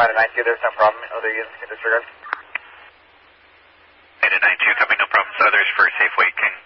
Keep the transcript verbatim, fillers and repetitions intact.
Armada nine two, there's no problem. Other units can disregard. Armada nine two, copy, no problems. Others for safe wait can